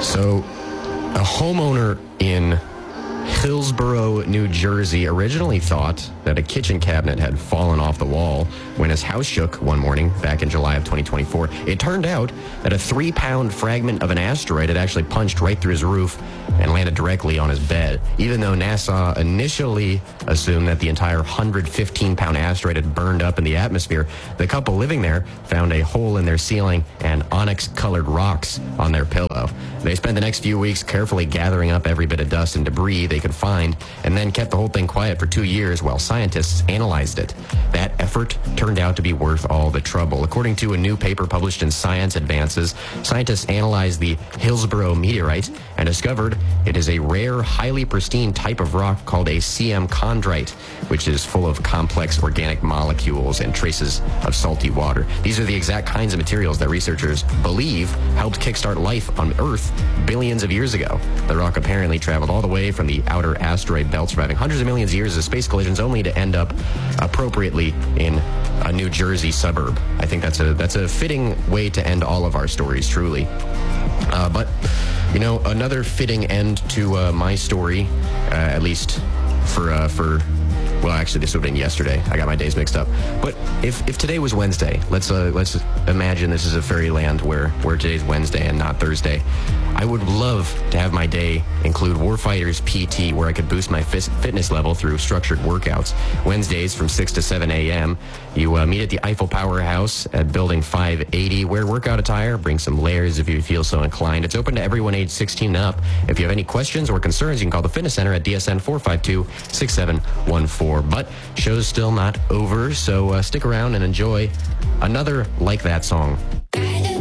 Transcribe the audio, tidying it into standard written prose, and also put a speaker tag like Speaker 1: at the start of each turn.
Speaker 1: So, a homeowner in Hillsborough, New Jersey, originally thought that a kitchen cabinet had fallen off the wall when his house shook one morning back in July of 2024. It turned out that a 3-pound fragment of an asteroid had actually punched right through his roof and landed directly on his bed. Even though NASA initially assumed that the entire 115-pound asteroid had burned up in the atmosphere, the couple living there found a hole in their ceiling and onyx-colored rocks on their pillow. They spent the next few weeks carefully gathering up every bit of dust and debris they could find, and then kept the whole thing quiet for 2 years while scientists analyzed it. That effort turned out to be worth all the trouble. According to a new paper published in Science Advances, scientists analyzed the Hillsborough meteorite and discovered it is a rare, highly pristine type of rock called a CM chondrite, which is full of complex organic molecules and traces of salty water. These are the exact kinds of materials that researchers believe helped kickstart life on Earth billions of years ago. The rock apparently traveled all the way from the outer asteroid belt, surviving hundreds of millions of years of space collisions, only to end up appropriately in a New Jersey suburb. I think that's a fitting way to end all of our stories, truly. But, you know, another fitting end to my story, at least for well, actually, this would have been yesterday. I got my days mixed up. But if today was Wednesday, let's imagine this is a fairyland where today's Wednesday and not Thursday. I would love to have my day include Warfighters PT, where I could boost my fitness level through structured workouts. Wednesdays from 6 to 7 a.m., you meet at the Eiffel Powerhouse at Building 580. Wear workout attire, bring some layers if you feel so inclined. It's open to everyone age 16 and up. If you have any questions or concerns, you can call the Fitness Center at DSN 452-6714. But show's still not over, so stick around and enjoy another Like That song.